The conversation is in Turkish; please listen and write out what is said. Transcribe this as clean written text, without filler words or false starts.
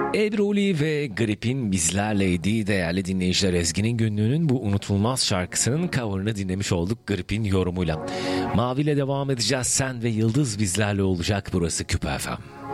Ebruli ve Grip'in bizlerleydi değerli dinleyiciler. Ezgi'nin Günlüğü'nün bu unutulmaz şarkısının cover'ını dinlemiş olduk Grip'in yorumuyla. Mavi'yle devam edeceğiz. Sen ve Yıldız bizlerle olacak. Burası Küp FM.